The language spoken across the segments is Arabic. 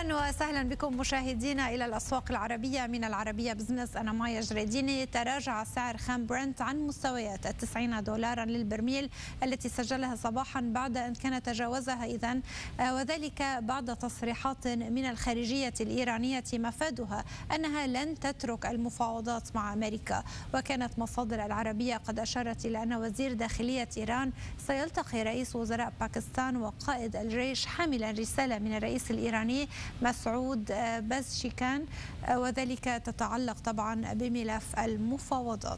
أهلا وسهلا بكم مشاهدينا إلى الأسواق العربية من العربية بزنس. أنا مايا جريديني. تراجع سعر خام برنت عن مستويات $90 للبرميل التي سجلها صباحا بعد أن كان تجاوزها إذن، وذلك بعد تصريحات من الخارجية الإيرانية مفادها أنها لن تترك المفاوضات مع أمريكا. وكانت مصادر العربية قد أشارت إلى أن وزير داخلية إيران سيلتقي رئيس وزراء باكستان وقائد الجيش حاملا رسالة من الرئيس الإيراني مسعود بازشكان، وذلك تتعلق طبعا بملف المفاوضات.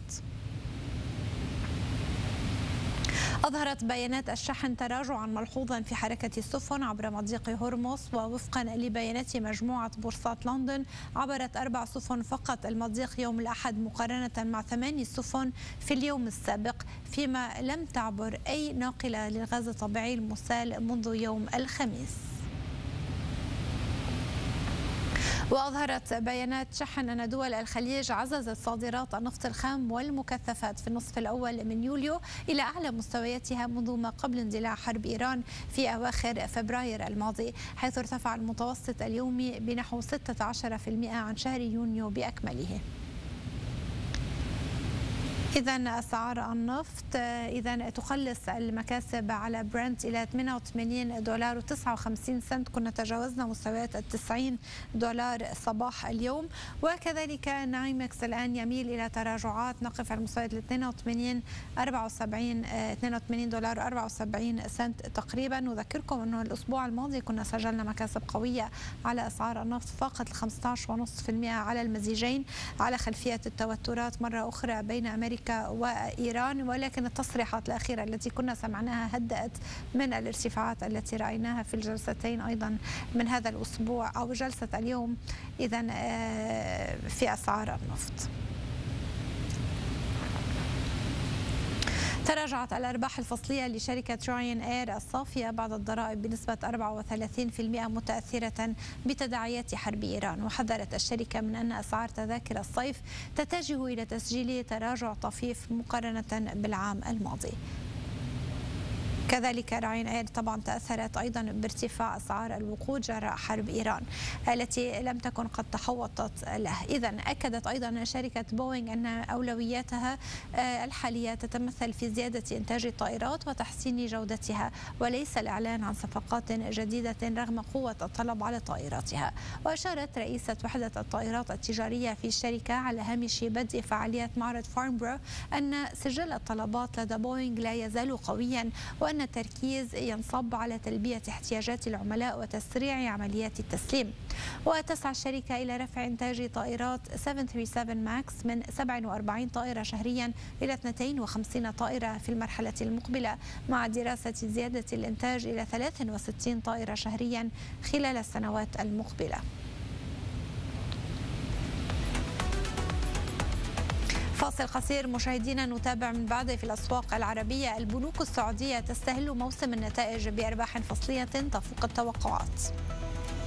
أظهرت بيانات الشحن تراجعا ملحوظا في حركة السفن عبر مضيق هرمز، ووفقا لبيانات مجموعة بورصات لندن عبرت 4 سفن فقط المضيق يوم الأحد مقارنة مع 8 سفن في اليوم السابق، فيما لم تعبر أي ناقلة للغاز الطبيعي المسال منذ يوم الخميس. وأظهرت بيانات شحن أن دول الخليج عززت صادرات النفط الخام والمكثفات في النصف الأول من يوليو إلى أعلى مستوياتها منذ ما قبل اندلاع حرب إيران في أواخر فبراير الماضي، حيث ارتفع المتوسط اليومي بنحو 16% عن شهر يونيو بأكمله. إذن أسعار النفط تخلص المكاسب على برنت إلى $88.59. كنا تجاوزنا مستويات $90 صباح اليوم، وكذلك نايمكس الآن يميل إلى تراجعات، نقف على مستويات $82.74 تقريبا. نذكركم أنه الأسبوع الماضي كنا سجلنا مكاسب قوية على أسعار النفط فاقت 15.5% على المزيجين على خلفية التوترات مرة أخرى بين أمريكا وإيران، ولكن التصريحات الأخيرة التي كنا سمعناها هدأت من الارتفاعات التي رأيناها في الجلستين أيضا من هذا الأسبوع أو جلسة اليوم إذن في أسعار النفط. تراجعت الأرباح الفصلية لشركة راين اير الصافية بعد الضرائب بنسبة 34% متأثرة بتداعيات حرب إيران، وحذرت الشركة من أن أسعار تذاكر الصيف تتجه إلى تسجيل تراجع طفيف مقارنة بالعام الماضي. كذلك راين اير طبعا تأثرت أيضا بارتفاع أسعار الوقود جراء حرب إيران التي لم تكن قد تحوطت له. إذن أكدت أيضا شركة بوينغ أن أولوياتها الحالية تتمثل في زيادة إنتاج الطائرات وتحسين جودتها، وليس الإعلان عن صفقات جديدة رغم قوة الطلب على طائراتها. وأشارت رئيسة وحدة الطائرات التجارية في الشركة على هامش بدء فعاليات معرض فارنبرو أن سجل الطلبات لدى بوينغ لا يزال قويا، وأن التركيز ينصب على تلبية احتياجات العملاء وتسريع عمليات التسليم. وتسعى الشركة إلى رفع إنتاج طائرات 737 ماكس من 47 طائرة شهريا إلى 52 طائرة في المرحلة المقبلة، مع دراسة زيادة الإنتاج إلى 63 طائرة شهريا خلال السنوات المقبلة. فاصل قصير مشاهدينا نتابع من بعده في الأسواق العربية. البنوك السعودية تستهل موسم النتائج بأرباح فصلية تفوق التوقعات.